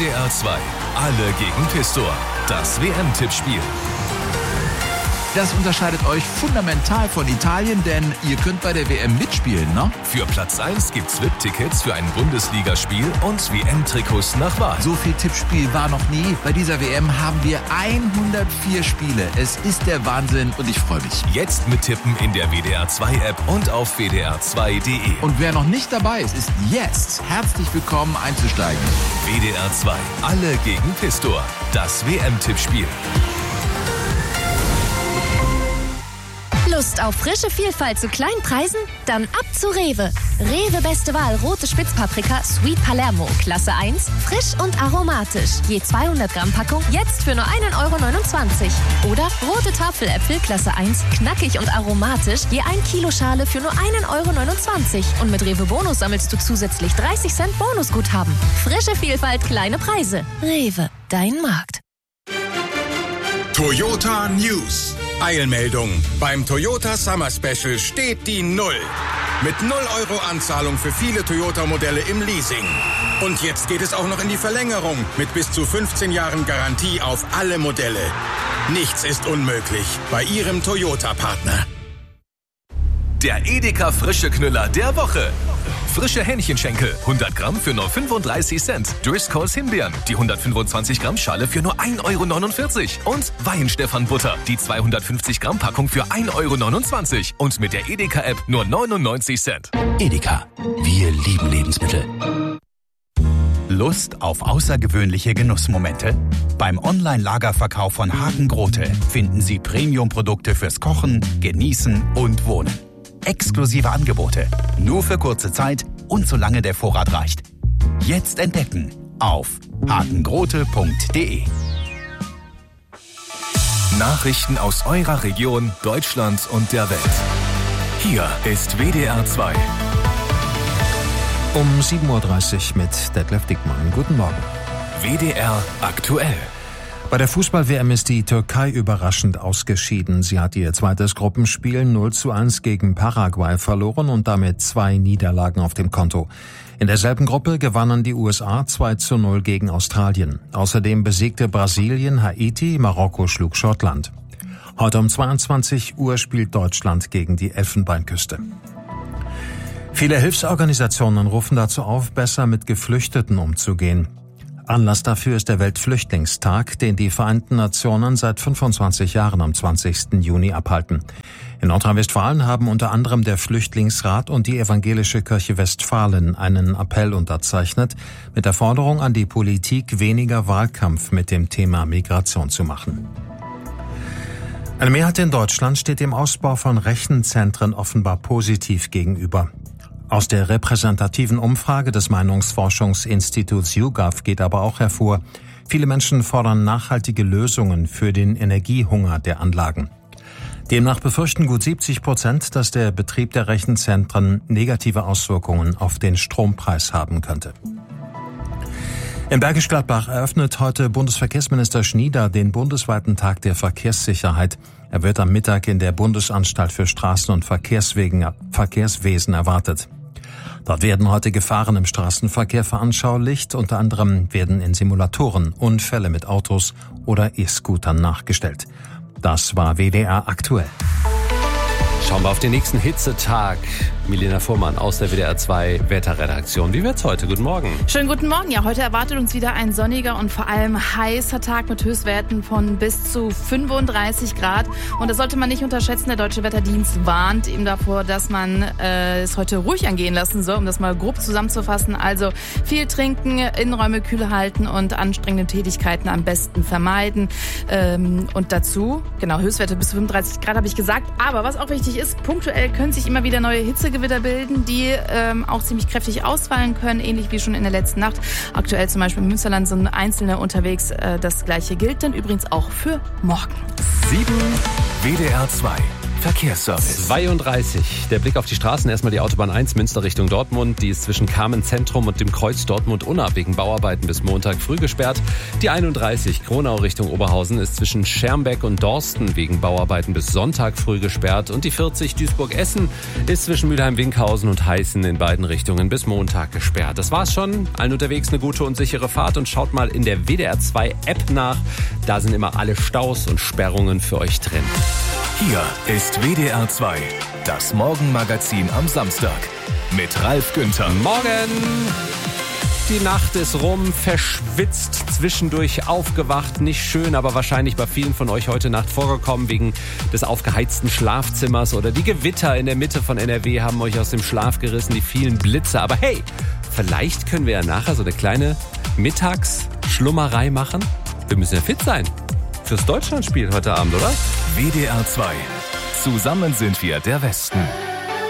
WDR 2. Alle gegen Pistor. Das WM-Tippspiel. Das unterscheidet euch fundamental von Italien, denn ihr könnt bei der WM mitspielen, ne? Für Platz 1 gibt's VIP-Tickets für ein Bundesligaspiel und WM-Trikots nach Wahl. So viel Tippspiel war noch nie. Bei dieser WM haben wir 104 Spiele. Es ist der Wahnsinn und ich freue mich. Jetzt mittippen in der WDR 2 App und auf wdr2.de. Und wer noch nicht dabei ist, ist jetzt herzlich willkommen einzusteigen. WDR 2. Alle gegen Pistor. Das WM-Tippspiel. Lust auf frische Vielfalt zu kleinen Preisen? Dann ab zu Rewe. Rewe beste Wahl rote Spitzpaprika Sweet Palermo Klasse 1, frisch und aromatisch. Je 200 Gramm Packung, jetzt für nur 1,29 €. Oder rote Tafeläpfel Klasse 1, knackig und aromatisch, je 1 Kilo Schale für nur 1,29 €. Und mit Rewe Bonus sammelst du zusätzlich 30 Cent Bonusguthaben. Frische Vielfalt, kleine Preise. Rewe, dein Markt. Toyota News. Eilmeldung. Beim Toyota Summer Special steht die 0. Mit 0 € Anzahlung für viele Toyota-Modelle im Leasing. Und jetzt geht es auch noch in die Verlängerung mit bis zu 15 Jahren Garantie auf alle Modelle. Nichts ist unmöglich bei Ihrem Toyota-Partner. Der Edeka Frische Knüller der Woche. Frische Hähnchenschenkel, 100 Gramm für nur 35 Cent. Driscolls Himbeeren, die 125 Gramm Schale für nur 1,49 €. Und Weihenstephan-Butter, die 250 Gramm Packung für 1,29 €. Und mit der Edeka-App nur 99 Cent. Edeka, wir lieben Lebensmittel. Lust auf außergewöhnliche Genussmomente? Beim Online-Lagerverkauf von Hagen Grote finden Sie Premium-Produkte fürs Kochen, Genießen und Wohnen. Exklusive Angebote, nur für kurze Zeit und solange der Vorrat reicht. Jetzt entdecken auf hagengrote.de. Nachrichten aus eurer Region, Deutschland und der Welt. Hier ist WDR 2. Um 7:30 Uhr mit Detlef Dickmann. Guten Morgen. WDR aktuell. Bei der Fußball-WM ist die Türkei überraschend ausgeschieden. Sie hat ihr zweites Gruppenspiel 0:1 gegen Paraguay verloren und damit 2 Niederlagen auf dem Konto. In derselben Gruppe gewannen die USA 2:0 gegen Australien. Außerdem besiegte Brasilien Haiti, Marokko schlug Schottland. Heute um 22 Uhr spielt Deutschland gegen die Elfenbeinküste. Viele Hilfsorganisationen rufen dazu auf, besser mit Geflüchteten umzugehen. Anlass dafür ist der Weltflüchtlingstag, den die Vereinten Nationen seit 25 Jahren am 20. Juni abhalten. In Nordrhein-Westfalen haben unter anderem der Flüchtlingsrat und die Evangelische Kirche Westfalen einen Appell unterzeichnet, mit der Forderung an die Politik, weniger Wahlkampf mit dem Thema Migration zu machen. Eine Mehrheit in Deutschland steht dem Ausbau von Rechenzentren offenbar positiv gegenüber. Aus der repräsentativen Umfrage des Meinungsforschungsinstituts YouGov geht aber auch hervor, viele Menschen fordern nachhaltige Lösungen für den Energiehunger der Anlagen. Demnach befürchten gut 70%, dass der Betrieb der Rechenzentren negative Auswirkungen auf den Strompreis haben könnte. In Bergisch Gladbach eröffnet heute Bundesverkehrsminister Schnieder den bundesweiten Tag der Verkehrssicherheit. Er wird am Mittag in der Bundesanstalt für Straßen- und Verkehrswesen erwartet. Dort werden heute Gefahren im Straßenverkehr veranschaulicht. Unter anderem werden in Simulatoren Unfälle mit Autos oder E-Scootern nachgestellt. Das war WDR aktuell. Schauen wir auf den nächsten Hitzetag. Milena Fuhrmann aus der WDR 2 Wetterredaktion. Wie wird's heute? Guten Morgen. Schönen guten Morgen. Ja, heute erwartet uns wieder ein sonniger und vor allem heißer Tag mit Höchstwerten von bis zu 35 Grad. Und das sollte man nicht unterschätzen. Der Deutsche Wetterdienst warnt eben davor, dass man es heute ruhig angehen lassen soll, um das mal grob zusammenzufassen. Also viel trinken, Innenräume kühl halten und anstrengende Tätigkeiten am besten vermeiden. Und dazu, genau, Höchstwerte bis zu 35 Grad habe ich gesagt. Aber was auch wichtig ist, punktuell können sich immer wieder neue Hitzegewitter bilden, die auch ziemlich kräftig ausfallen können, ähnlich wie schon in der letzten Nacht. Aktuell zum Beispiel im Münsterland sind einzelne unterwegs. Das Gleiche gilt dann übrigens auch für morgen. 7 WDR 2 Verkehrsservice. 32. Der Blick auf die Straßen. Erstmal die Autobahn 1 Münster Richtung Dortmund. Die ist zwischen Kamen Zentrum und dem Kreuz Dortmund-Unna wegen Bauarbeiten bis Montag früh gesperrt. Die 31 Kronau Richtung Oberhausen ist zwischen Schermbeck und Dorsten wegen Bauarbeiten bis Sonntag früh gesperrt. Und die 40 Duisburg-Essen ist zwischen Mülheim-Winkhausen und Heißen in beiden Richtungen bis Montag gesperrt. Das war's schon. Allen unterwegs eine gute und sichere Fahrt und schaut mal in der WDR 2 App nach. Da sind immer alle Staus und Sperrungen für euch drin. Hier ist WDR 2, das Morgenmagazin am Samstag mit Ralf Günther. Morgen! Die Nacht ist rum, verschwitzt, zwischendurch aufgewacht. Nicht schön, aber wahrscheinlich bei vielen von euch heute Nacht vorgekommen wegen des aufgeheizten Schlafzimmers. Oder die Gewitter in der Mitte von NRW haben euch aus dem Schlaf gerissen, die vielen Blitze. Aber hey, vielleicht können wir ja nachher so eine kleine Mittagsschlummerei machen. Wir müssen ja fit sein fürs Deutschlandspiel heute Abend, oder? WDR 2. Zusammen sind wir der Westen.